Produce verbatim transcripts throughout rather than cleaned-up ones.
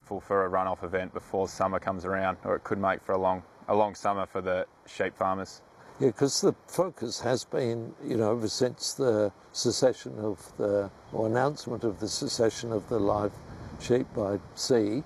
hopeful for a runoff event before summer comes around, or it could make for a long, a long summer for the sheep farmers. Yeah, because the focus has been, you know, ever since the secession of the, or announcement of the secession of the live sheep by sea,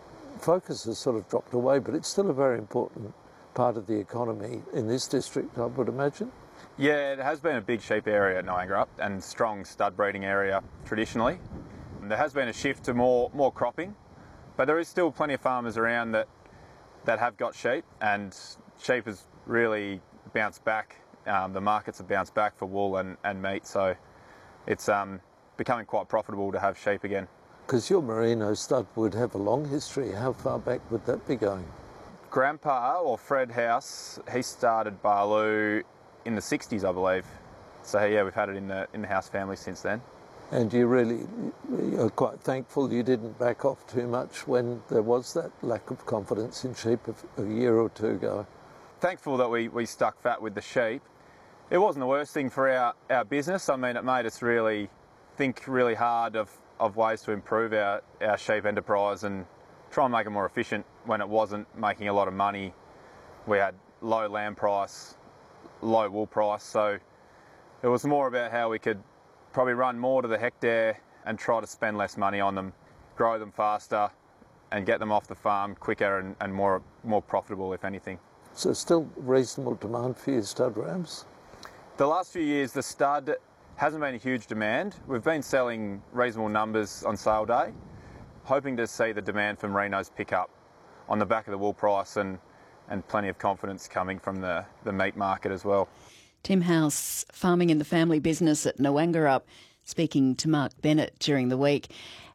focus has sort of dropped away, but it's still a very important part of the economy in this district, I would imagine. Yeah, it has been a big sheep area at Noangerup and strong stud breeding area traditionally. There has been a shift to more more cropping, but there is still plenty of farmers around that that have got sheep, and sheep has really bounced back. Um, the markets have bounced back for wool and, and meat, so it's um, becoming quite profitable to have sheep again. Because your merino stud would have a long history. How far back would that be going? Grandpa, or Fred House, he started Barloo in the sixties, I believe. So yeah, we've had it in the in the House family since then. And you really are quite thankful you didn't back off too much when there was that lack of confidence in sheep a year or two ago. Thankful that we, we stuck fat with the sheep. It wasn't the worst thing for our, our business. I mean, it made us really think really hard of, of ways to improve our, our sheep enterprise and try and make it more efficient when it wasn't making a lot of money. We had low lamb price, low wool price, so it was more about how we could probably run more to the hectare and try to spend less money on them, grow them faster and get them off the farm quicker and, and more more profitable, if anything. So still reasonable demand for your stud rams? The last few years the stud hasn't been a huge demand. We've been selling reasonable numbers on sale day, hoping to see the demand for merinos pick up on the back of the wool price and, and plenty of confidence coming from the, the meat market as well. Tim House, farming in the family business at Noangerup, speaking to Mark Bennett during the week.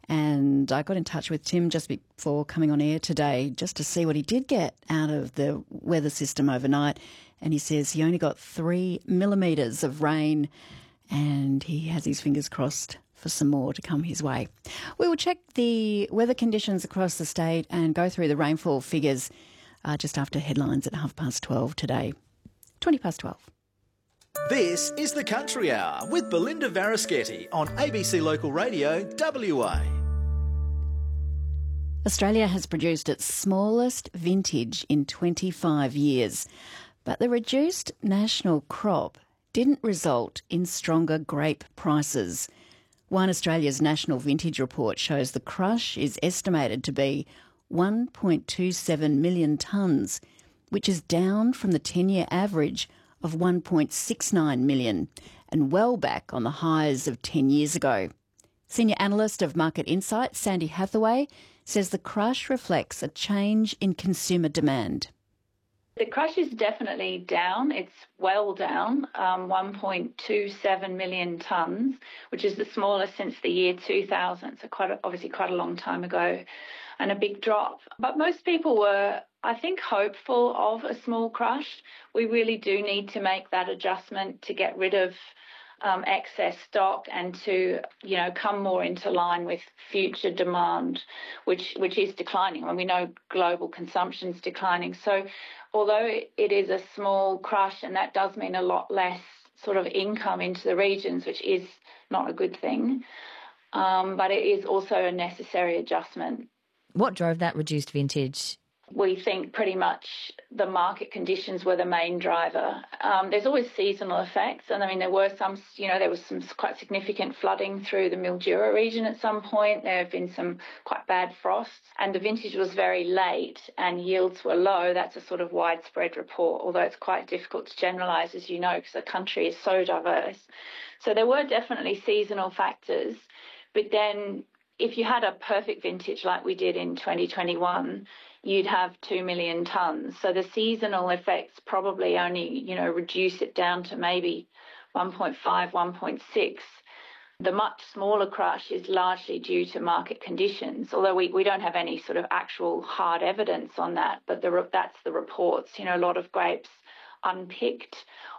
And I got in touch with Tim just before coming on air today just to see what he did get out of the weather system overnight. And he says he only got three millimetres of rain and he has his fingers crossed for some more to come his way. We will check the weather conditions across the state and go through the rainfall figures uh, just after headlines at half past twelve today. twenty past twelve. This is the Country Hour with Belinda Varischetti on A B C Local Radio W A. Australia has produced its smallest vintage in twenty-five years, but the reduced national crop didn't result in stronger grape prices. Wine Australia's National Vintage Report shows the crush is estimated to be one point two seven million tonnes, which is down from the ten-year average of one point six nine million and well back on the highs of ten years ago. Senior analyst of Market Insights, Sandy Hathaway, says the crush reflects a change in consumer demand. The crush is definitely down. It's well down, um, one point two seven million tonnes, which is the smallest since the year two thousand, so quite a, obviously quite a long time ago, and a big drop. But most people were, I think, hopeful of a small crush. We really do need to make that adjustment to get rid of um, excess stock and to, you know, come more into line with future demand, which which is declining. I mean, we know global consumption is declining. So although it is a small crush, and that does mean a lot less sort of income into the regions, which is not a good thing, um, but it is also a necessary adjustment. What drove that reduced vintage? We think pretty much the market conditions were the main driver. Um, there's always seasonal effects, and I mean there were some, you know, there was some quite significant flooding through the Mildura region at some point. There have been some quite bad frosts, and the vintage was very late, and yields were low. That's a sort of widespread report, although it's quite difficult to generalise, as you know, because the country is so diverse. So there were definitely seasonal factors, but then if you had a perfect vintage like we did in twenty twenty-one, you'd have two million tonnes. So the seasonal effects probably only, you know, reduce it down to maybe one point five, one point six. The much smaller crush is largely due to market conditions, although we, we don't have any sort of actual hard evidence on that, but the, that's the reports. You know, a lot of grapes unpicked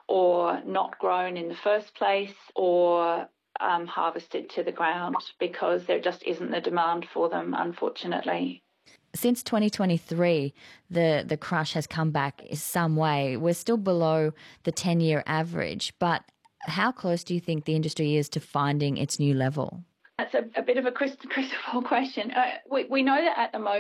or not grown in the first place, or um, harvested to the ground because there just isn't the demand for them, unfortunately. Since twenty twenty-three, the, the crush has come back in some way. We're still below the ten-year average, but how close do you think the industry is to finding its new level? That's a, a bit of a crystal ball question. Uh, we, we know that at the moment,